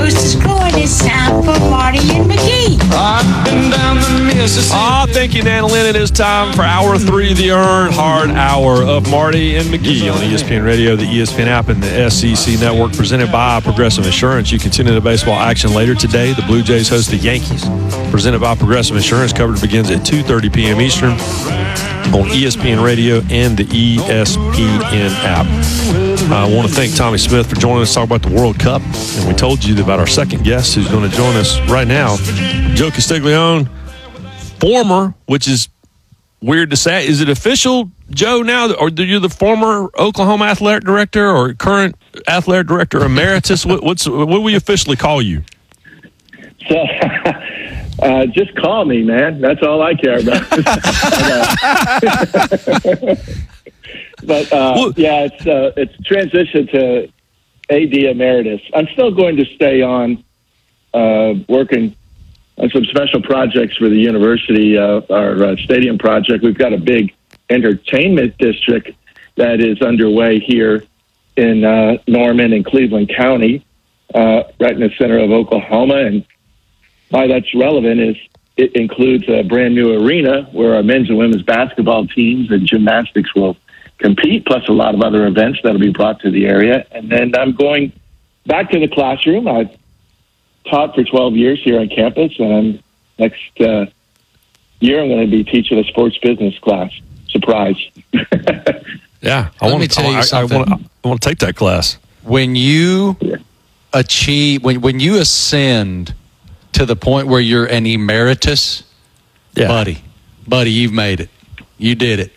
Who's scoring this time for Marty and McGee? I've been down the Mississippi. Thank you, Nana Lynn. It is time for Hour 3, the Earned Hard Hour of Marty and McGee on ESPN Radio, the ESPN app, and the SEC Network, presented by Progressive Insurance. You can tune into baseball action later today. The Blue Jays host the Yankees, presented by Progressive Insurance. Coverage begins at 2:30 p.m. Eastern on ESPN Radio and the ESPN app. I want to thank Tommy Smith for joining us to talk about the World Cup. And we told you about our second guest who's going to join us right now, Joe Castiglione, former, which is weird to say. Is it official, Joe, now? Or are you the former Oklahoma athletic director or current athletic director emeritus? What do we officially call you? So, just call me, man. That's all I care about. But it's transition to AD emeritus. I'm still going to stay on working on some special projects for the university. Our stadium project. We've got a big entertainment district that is underway here in Norman and Cleveland County, right in the center of Oklahoma. And why that's relevant is it includes a brand new arena where our men's and women's basketball teams and gymnastics will compete, plus a lot of other events that'll be brought to the area. And then I'm going back to the classroom. I've taught for 12 years here on campus, and next year I'm going to be teaching a sports business class. Surprise. Yeah, Let me tell you something. I want to take that class. When you achieve, when you ascend to the point where you're an emeritus, buddy, you've made it. You did it.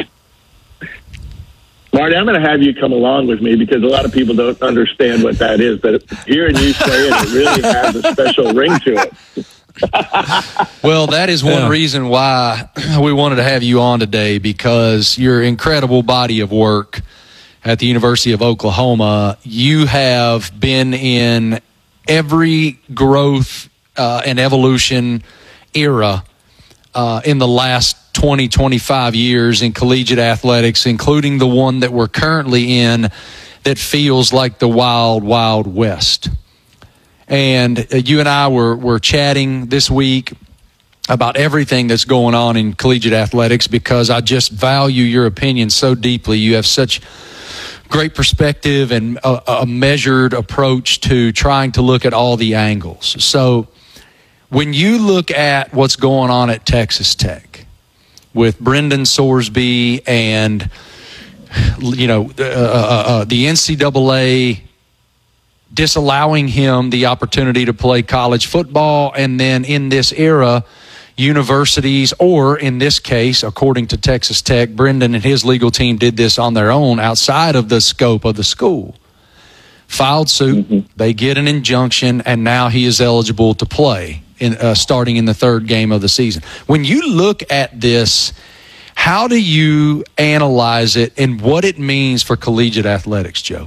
Marty, I'm going to have you come along with me because a lot of people don't understand what that is. But hearing you say it really has a special ring to it. Well, that is one reason why we wanted to have you on today, because your incredible body of work at the University of Oklahoma, you have been in every growth and evolution era in the last 20, 25 years in collegiate athletics, including the one that we're currently in that feels like the wild, wild west. And you and I were chatting this week about everything that's going on in collegiate athletics, because I just value your opinion so deeply. You have such great perspective and a measured approach to trying to look at all the angles. So when you look at what's going on at Texas Tech with Brendan Sorsby and, the NCAA disallowing him the opportunity to play college football, and then in this era, universities, or in this case, according to Texas Tech, Brendan and his legal team did this on their own outside of the scope of the school. Filed suit, they get an injunction, and now he is eligible to play starting in the third game of the season. When you look at this, how do you analyze it and what it means for collegiate athletics, Joe?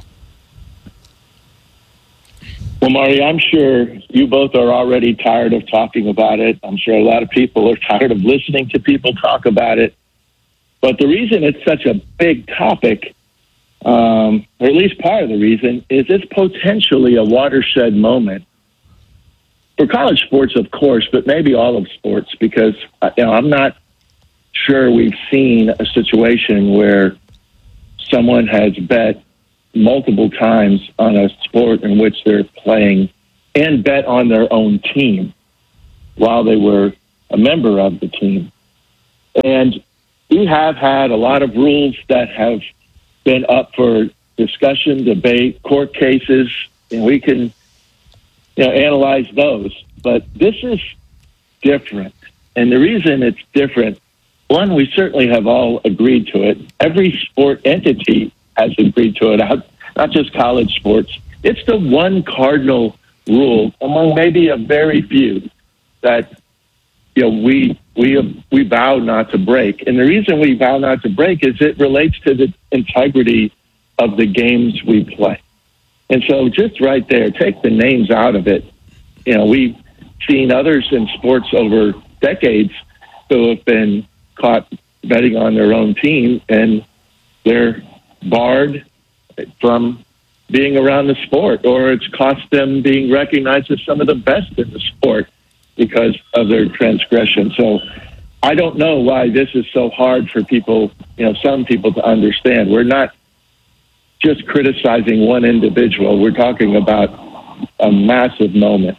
Well, Marty, I'm sure you both are already tired of talking about it. I'm sure a lot of people are tired of listening to people talk about it. But the reason it's such a big topic, or at least part of the reason, is it's potentially a watershed moment for college sports, of course, but maybe all of sports, because I'm not sure we've seen a situation where someone has bet multiple times on a sport in which they're playing and bet on their own team while they were a member of the team. And we have had a lot of rules that have been up for discussion, debate, court cases, and we can analyze those. But this is different. And the reason it's different, one, we certainly have all agreed to it. Every sport entity has agreed to it, not just college sports. It's the one cardinal rule among maybe a very few that we vow not to break. And the reason we vow not to break is it relates to the integrity of the games we play. And so just right there, take the names out of it. We've seen others in sports over decades who have been caught betting on their own team, and they're barred from being around the sport, or it's cost them being recognized as some of the best in the sport because of their transgression. So I don't know why this is so hard for people, some people to understand. We're not just criticizing one individual. We're talking about a massive moment.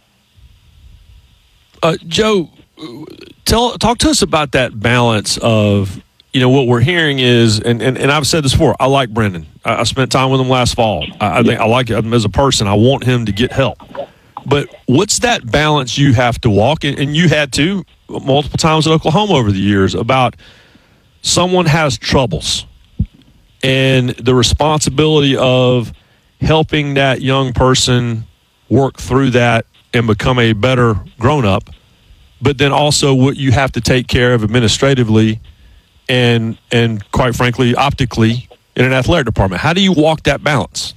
Joe, talk to us about that balance of, what we're hearing is, and I've said this before, I like Brendan. I spent time with him last fall. I think I like him as a person. I want him to get help. But what's that balance you have to walk, and you had to multiple times at Oklahoma over the years, about someone has troubles and the responsibility of helping that young person work through that and become a better grown-up, but then also what you have to take care of administratively and quite frankly, optically in an athletic department. How do you walk that balance?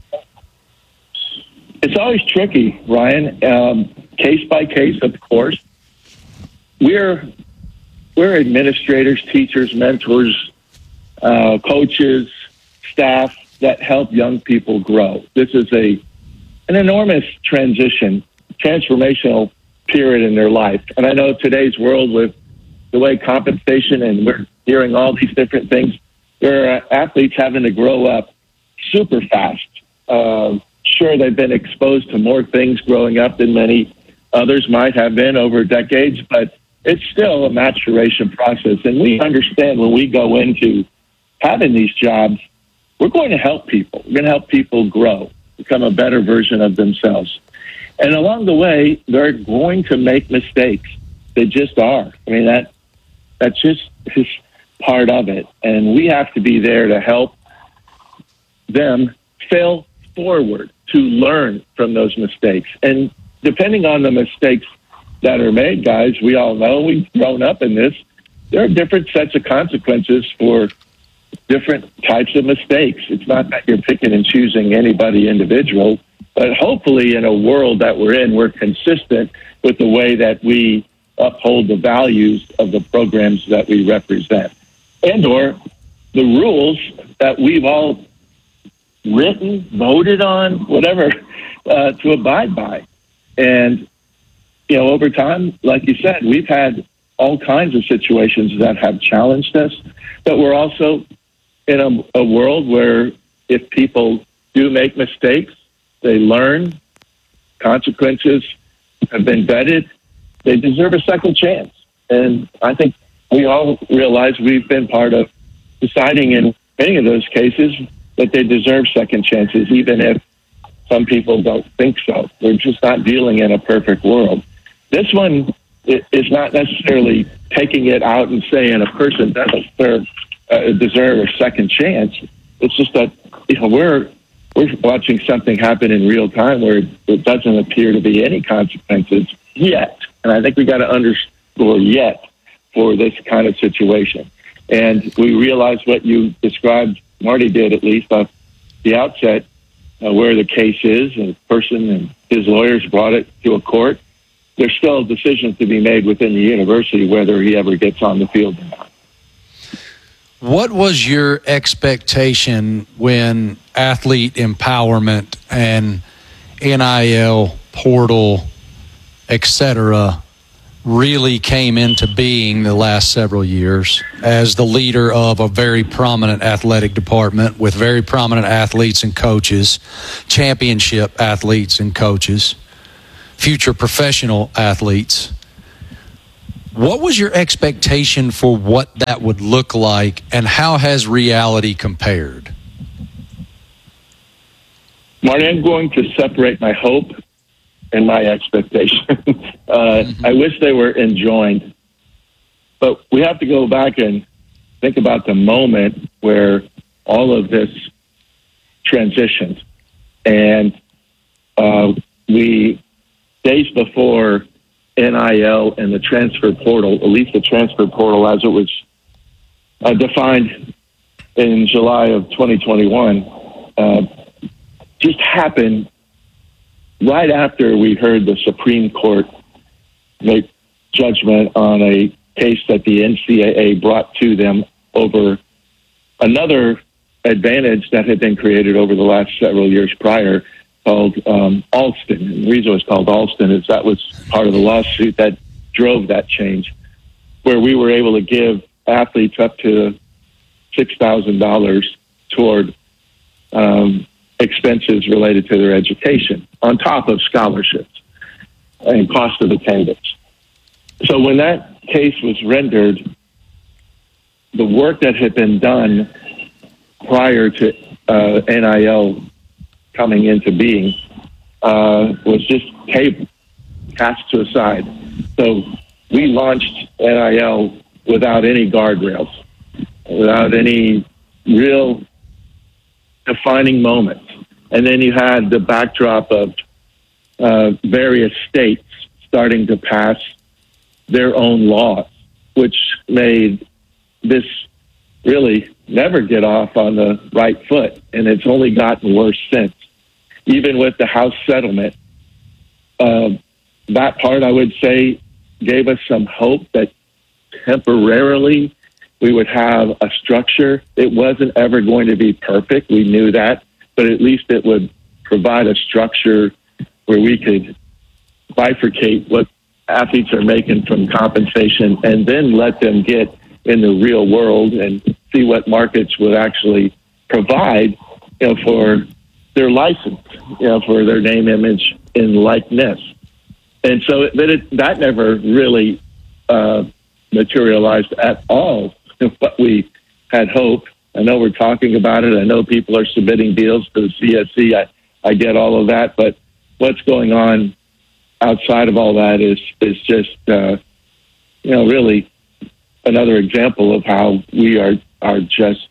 It's always tricky, Ryan. Case by case, of course. We're administrators, teachers, mentors, coaches, staff that help young people grow. This is an enormous transformational period in their life. And I know today's world, with the way compensation, and we're hearing all these different things, there are athletes having to grow up super fast. Sure, they've been exposed to more things growing up than many others might have been over decades, but it's still a maturation process. And we understand when we go into having these jobs, we're going to help people. We're going to help people grow, become a better version of themselves. And along the way, they're going to make mistakes. They just are. I mean, that's just part of it. And we have to be there to help them fail forward, to learn from those mistakes. And depending on the mistakes that are made, guys, we all know, we've grown up in this, there are different sets of consequences for different types of mistakes. It's not that you're picking and choosing anybody individual, but hopefully in a world that we're in, we're consistent with the way that we uphold the values of the programs that we represent, and or the rules that we've all written, voted on, whatever, to abide by. And, over time, like you said, we've had all kinds of situations that have challenged us, but we're also in a world where if people do make mistakes, they learn, consequences have been vetted, they deserve a second chance. And I think we all realize we've been part of deciding in many of those cases that they deserve second chances, even if some people don't think so. We're just not dealing in a perfect world. This one is not necessarily taking it out and saying a person doesn't deserve a second chance. It's just that we're watching something happen in real time where it doesn't appear to be any consequences yet. And I think we got to underscore yet for this kind of situation. And we realize what you described, Marty did at least off the outset, where the case is, and the person and his lawyers brought it to a court. There's still decisions to be made within the university whether he ever gets on the field or not. What was your expectation when athlete empowerment and NIL, portal, etc., really came into being the last several years as the leader of a very prominent athletic department with very prominent athletes and coaches, championship athletes and coaches, future professional athletes? What was your expectation for what that would look like, and how has reality compared? Marty, I'm going to separate my hope and my expectation. I wish they were enjoined, but we have to go back and think about the moment where all of this transitioned. And we, days before NIL and the transfer portal, at least the transfer portal as it was defined in July of 2021, just happened right after we heard the Supreme Court make judgment on a case that the NCAA brought to them over another advantage that had been created over the last several years prior called Alston. And the reason it was called Alston is that was part of the lawsuit that drove that change, where we were able to give athletes up to $6,000 toward expenses related to their education on top of scholarships and cost of attendance. So when that case was rendered, the work that had been done prior to NIL coming into being was just cast to a side. So we launched NIL without any guardrails, without any real defining moments. And then you had the backdrop of various states starting to pass their own laws, which made this really never get off on the right foot. And it's only gotten worse since. Even with the House settlement, that part, I would say, gave us some hope that temporarily we would have a structure. It wasn't ever going to be perfect. We knew that, but at least it would provide a structure where we could bifurcate what athletes are making from compensation and then let them get in the real world and see what markets would actually provide, for their license, for their name, image, and likeness. And so that never really materialized at all, but we had hope. I know we're talking about it. I know people are submitting deals to the CSC. I get all of that, but what's going on outside of all that is just, really another example of how we are just,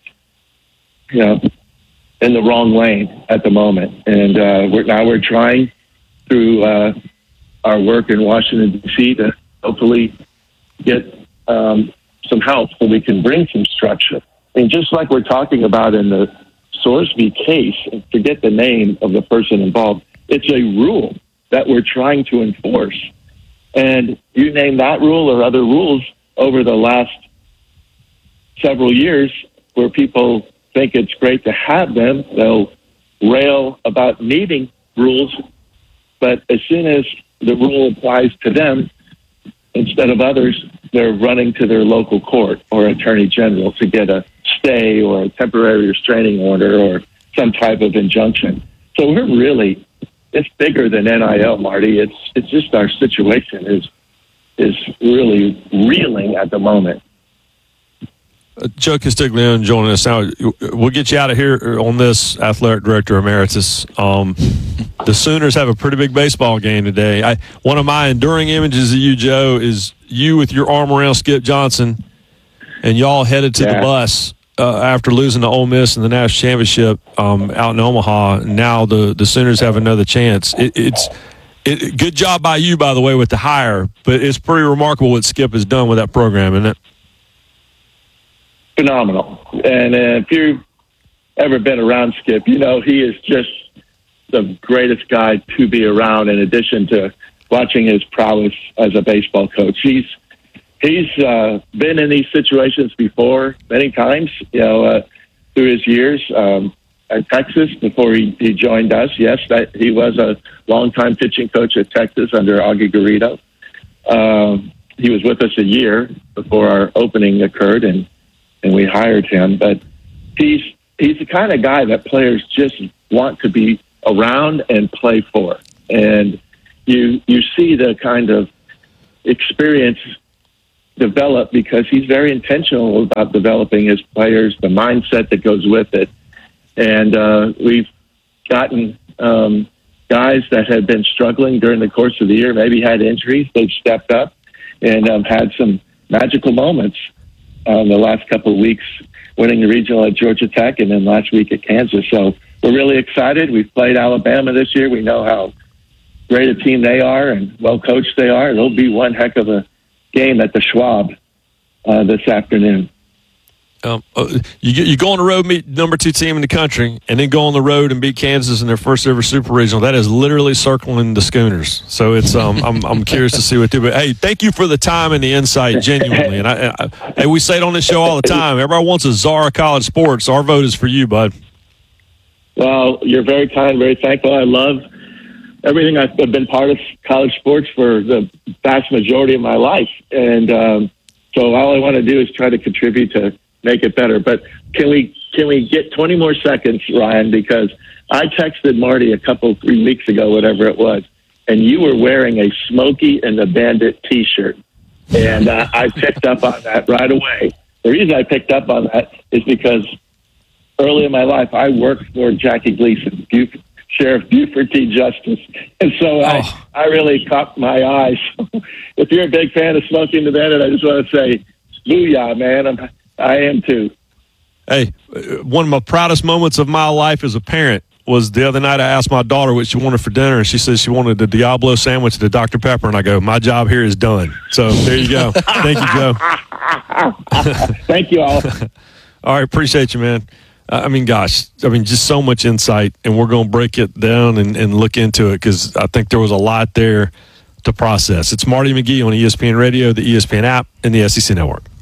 in the wrong lane at the moment. And we're trying through our work in Washington, D.C. to hopefully get some help so we can bring some structure. And just like we're talking about in the Sorsby case, and forget the name of the person involved, it's a rule that we're trying to enforce. And you name that rule or other rules over the last several years where people think it's great to have them, they'll rail about needing rules, but as soon as the rule applies to them, instead of others, they're running to their local court or attorney general to get a stay or a temporary restraining order or some type of injunction. So it's bigger than NIL, Marty. It's just our situation is really reeling at the moment. Joe Castiglione joining us now. We'll get you out of here on this, Athletic Director Emeritus. The Sooners have a pretty big baseball game today. One of my enduring images of you, Joe, is you with your arm around Skip Johnson, and y'all headed to the bus after losing to Ole Miss in the national championship out in Omaha. Now the Sooners have another chance. Good job by you, by the way, with the hire, but it's pretty remarkable what Skip has done with that program, isn't it? Phenomenal. And if you've ever been around Skip, he is just the greatest guy to be around, in addition to watching his prowess as a baseball coach. He's been in these situations before many times, through his years at Texas before he joined us. Yes, that he was a longtime pitching coach at Texas under Augie Garrido. He was with us a year before our opening occurred, and we hired him. But he's the kind of guy that players just want to be around and play for. And you see the kind of experience develop because he's very intentional about developing his players, the mindset that goes with it. And we've gotten guys that had been struggling during the course of the year, maybe had injuries. They've stepped up and had some magical moments the last couple of weeks, winning the regional at Georgia Tech and then last week at Kansas. So we're really excited. We've played Alabama this year. We know how great a team they are and well-coached they are. It'll be one heck of a game at the Schwab this afternoon. You go on the road, meet number 2 team in the country, and then go on the road and beat Kansas in their first ever Super Regional. That is literally circling the schooners. So it's I'm curious to see what they do. But hey, thank you for the time and the insight, genuinely. And we say it on this show all the time. Everybody wants a czar of college sports. Our vote is for you, bud. Well, you're very kind, very thankful. I love everything. I've been part of college sports for the vast majority of my life, and so all I want to do is try to contribute to make it better. But can we get 20 more seconds, Ryan? Because I texted Marty 3 weeks ago, whatever it was, and you were wearing a Smokey and the Bandit T-shirt, and I picked up on that right away. The reason I picked up on that is because early in my life I worked for Jackie Gleason, Sheriff Buford T. Justice, and so I really caught my eye. So if you're a big fan of Smokey and the Bandit, I just want to say, booyah, man! I am too. Hey, one of my proudest moments of my life as a parent was the other night. I asked my daughter what she wanted for dinner, and she said she wanted the Diablo sandwich and the Dr. Pepper, and I go, my job here is done. So there you go. Thank you, Joe. Thank you all. All right, appreciate you, man. Just so much insight, and we're going to break it down and look into it because I think there was a lot there to process. It's Marty McGee on ESPN Radio, the ESPN app, and the SEC Network.